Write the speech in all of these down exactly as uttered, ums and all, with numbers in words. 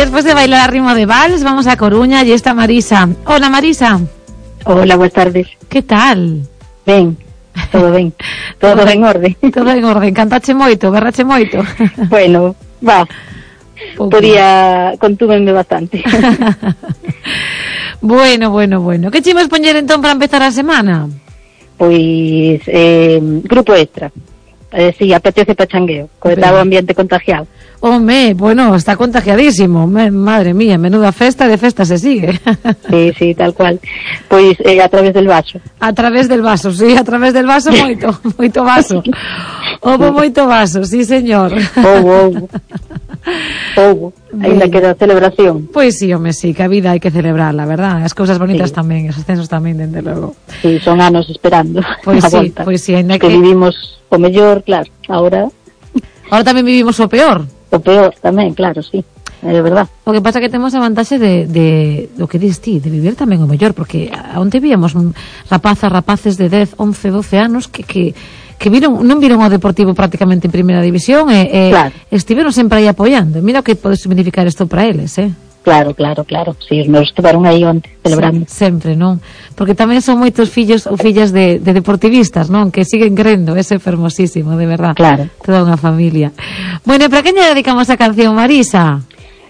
después de bailar a ritmo de vals, vamos a Coruña y está Marisa. Hola, Marisa. Hola, buenas tardes. Que tal? Ben, todo ben. Todo, todo en orden. Todo en orden. Cantache moito, berrache moito. Bueno, va. Podía, contúmenme bastante. Bueno, bueno, bueno. Que chimos poñer entón para empezar a semana? Pois, eh, grupo extra. Eh, sí, apetece pachangueo, co tal ambiente contagiado. Home, bueno, está contagiadísimo. Me, madre mía, menuda festa, de festa se sigue. Sí, sí, tal cual. Pois eh, a través del vaso. A través del vaso, sí, a través del vaso moito, moito vaso. Houbo moito vaso, sí, señor. Houbo, houbo. Houbo, ainda queda celebración. Pois sí, home, sí, que a vida hai que celebrar, la verdad. As cousas bonitas sí. Tamén, os ascensos tamén, dende logo. Sí, son anos esperando. Pois sí, pois sí, ainda que... que vivimos o mellor, claro, ahora... Ahora tamén vivimos o peor. O peor tamén, claro, sí, é verdad. O que pasa é que temos a vantaxe de, de do que dis ti, de vivir tamén o mellor, porque onte víamos rapazas, rapaces de dez, once, doce anos que, que, que viron, non viron o Deportivo prácticamente en primeira división e, e claro. Estiveron sempre aí apoiando. Mira o que pode significar isto para eles, eh? Claro, claro, claro. Si, sí, os meus estiveron aí onte, celebrando. Sí, sempre, non? Porque tamén son moitos fillos ou fillas de, de deportivistas, non? Que siguen crendo, ese é fermosísimo, de verdad. Claro. Toda unha familia. Bueno, e para quen lle dedicamos a canción, Marisa?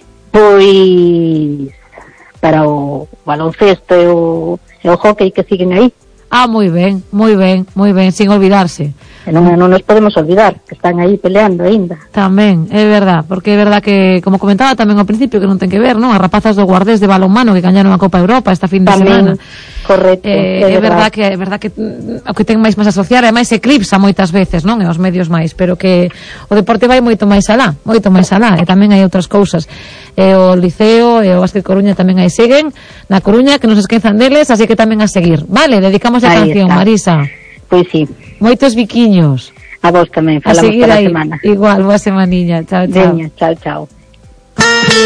Pois para o baloncesto e o, e o hockey que siguen aí. Ah, moi ben, moi ben, moi ben, sin olvidarse. E non, non nos podemos olvidar, que están aí peleando aínda. Tamén, é verdad, porque é verdad que, como comentaba tamén ao principio, que non ten que ver, non? As rapazas do Guardés de balonmano que gañaron a Copa Europa esta fin de tamén, semana. Correcto, eh, é, é verdad. verdad que é verdad que o que ten máis máis asociar é máis eclipsa moitas veces, non? E os medios máis, pero que o deporte vai moito máis alá, moito máis alá, e tamén hai outras cousas. E o Liceo e o Básquet Coruña tamén aí seguen, na Coruña, que non se esquezan deles, así que tamén a seguir. Vale, dedicamos a canción, está. Marisa. Pois sí. Moitos biquiños. A vos tamén, falamos para a semana. Igual, boa semaniña. Chao, chao. Veña, chao, chao.